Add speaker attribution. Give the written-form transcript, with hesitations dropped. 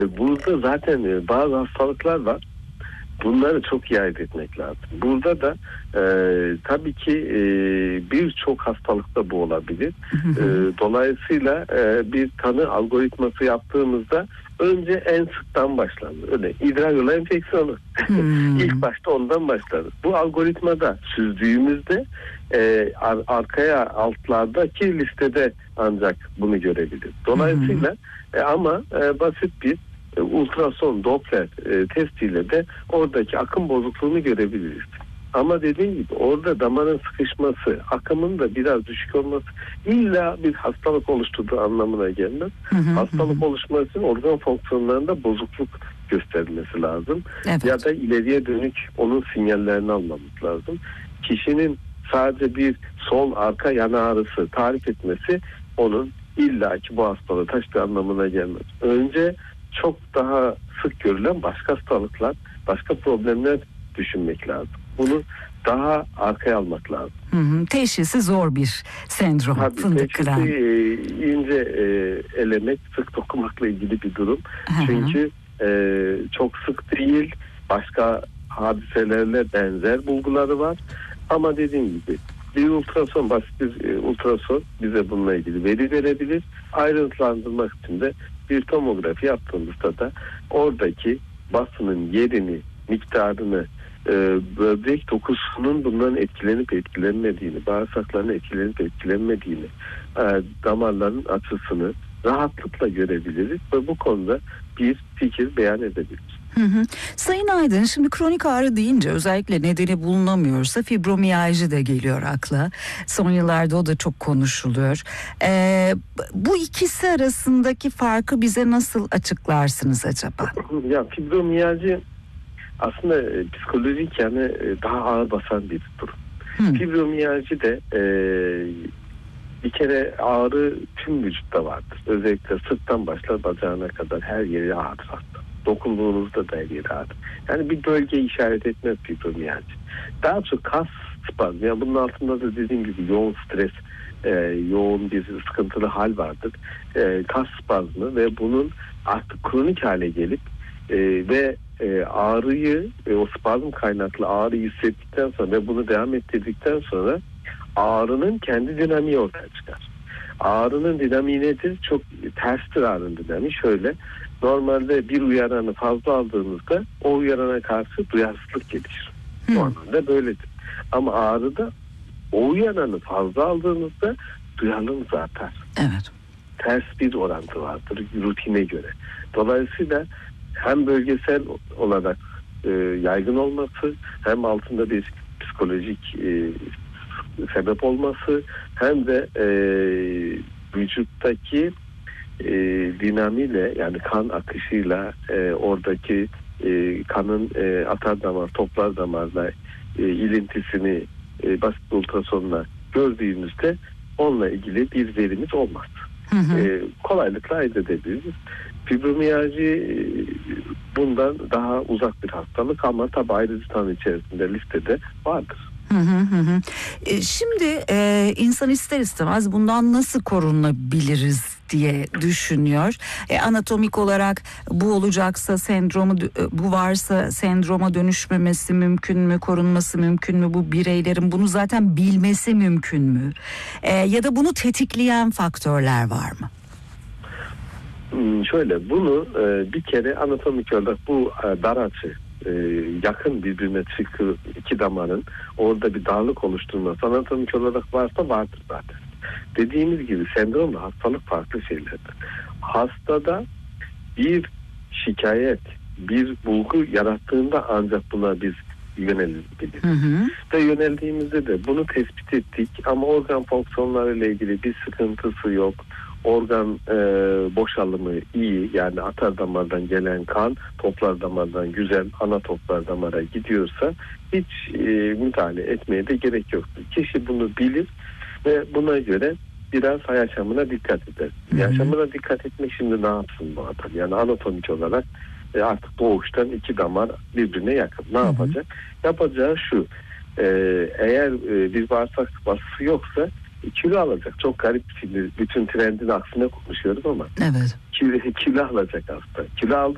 Speaker 1: Burada zaten bazı hastalıklar var. Bunları çok iyi ayırt etmek lazım. Burada da tabii ki birçok hastalıkta bu olabilir. Dolayısıyla bir tanı algoritması yaptığımızda önce en sıktan başlanır. Öyle idrar yolu enfeksiyonu. İlk başta ondan başlarız. Bu algoritmada süzdüğümüzde arkaya altlardaki listede ancak bunu görebiliriz. Dolayısıyla ama basit bir ultrason, Doppler testiyle de oradaki akım bozukluğunu görebiliriz. Ama dediğim gibi orada damarın sıkışması, akımın da biraz düşük olması illa bir hastalık oluşturduğu anlamına gelmez. Hastalık oluşması için organ fonksiyonlarında bozukluk gösterilmesi lazım.
Speaker 2: Evet.
Speaker 1: Ya da ileriye dönük onun sinyallerini almamız lazım. Kişinin sadece bir sol arka yan ağrısı tarif etmesi onun illaki bu hastalığı taşıdığı anlamına gelmez. Önce çok daha sık görülen başka hastalıklar, başka problemler düşünmek lazım. Bunu daha arkaya almak lazım.
Speaker 2: Teşhisi zor bir sendrom.
Speaker 1: Tabii
Speaker 2: Fındık kıran.
Speaker 1: ince elemek, sık dokumakla ilgili bir durum. Çünkü çok sık değil, başka hadiselerle benzer bulguları var. Ama dediğim gibi bir ultrason, basit bir ultrason bize bununla ilgili veri verebilir. Ayrıntılandırmak için de bir tomografi yaptığımızda da oradaki basının yerini, miktarını, böbrek dokusunun bundan etkilenip etkilenmediğini, bağırsakların etkilenip etkilenmediğini, damarların açısını rahatlıkla görebiliriz ve bu konuda bir fikir beyan edebiliriz.
Speaker 2: Sayın Aydın, şimdi kronik ağrı deyince özellikle nedeni bulunamıyorsa fibromiyalji de geliyor akla. Son yıllarda o da çok konuşuluyor. Bu ikisi arasındaki farkı bize nasıl açıklarsınız acaba?
Speaker 1: Ya fibromiyalji aslında psikolojik yani daha ağır basan bir durum. Fibromiyalji de bir kere ağrı tüm vücutta vardır. Özellikle sırttan başlar bacağına kadar her yeri ağrır hatta. Dokunduğunuzda da her yeri ağrır. Yani bir bölge işaret etmez fibromiyalji. Daha çok kas spazmı. Yani bunun altında da dediğim gibi yoğun stres, yoğun bir sıkıntılı hal vardır. Kas spazmı ve bunun artık kronik hale gelip ve ağrıyı, o spazm kaynaklı ağrıyı hissettikten sonra ve bunu devam ettirdikten sonra ağrının kendi dinamiği ortaya çıkar. Ağrının dinamiği nedir? Çok terstir ağrının dinamiği. Şöyle, normalde bir uyaranı fazla aldığınızda o uyarana karşı duyarsızlık gelişir. O anlamda böyledir. Ama ağrıda o uyaranı fazla aldığınızda duyarlılığınız artar.
Speaker 2: Evet.
Speaker 1: Ters bir orantı vardır rutine göre. Dolayısıyla hem bölgesel olarak yaygın olması, hem altında bir psikolojik sebep olması, hem de vücuttaki dinamiğiyle yani kan akışıyla oradaki kanın atar damar, toplar damarla ilintisini basit ultrasonla gördüğümüzde onunla ilgili bir verimiz olmaz. Kolaylıkla ayırt edebiliriz. Fibromiyalji bundan daha uzak bir hastalık ama tabi ayrıcı tanı içerisinde listede vardır.
Speaker 2: Şimdi insan ister istemez bundan nasıl korunabiliriz diye düşünüyor. Anatomik olarak bu olacaksa sendromu, bu varsa sendroma dönüşmemesi mümkün mü, korunması mümkün mü, bu bireylerin bunu zaten bilmesi mümkün mü? Ya da bunu tetikleyen faktörler var mı?
Speaker 1: Şöyle, bunu bir kere anatomik olarak bu dar açı yakın birbirine çıkı iki damarın orada bir darlık oluşturması anatomik olarak varsa vardır zaten. Dediğimiz gibi sendromla hastalık farklı şeylerdir. Hastada bir şikayet, bir bulgu yarattığında ancak buna biz yönelebiliriz. Ve yöneldiğimizde de bunu tespit ettik ama organ fonksiyonlarıyla ilgili bir sıkıntısı yok. Organ boşalımı iyi, yani atar damardan gelen kan toplar damardan güzel ana toplar damara gidiyorsa hiç müdahale etmeye de gerek yoktur. Kişi bunu bilir ve buna göre biraz yaşamına dikkat eder. Yaşamına dikkat etmek şimdi ne yapsın bu adam? Yani anatomik olarak artık doğuştan iki damar birbirine yakın. Ne yapacak? Yapacağı şu: eğer bir bağırsak basısı yoksa kilo alacak. Çok garip, şimdi bütün trendin aksine konuşuyoruz ama
Speaker 2: evet.
Speaker 1: Kilo alacak hasta. Kilo aldı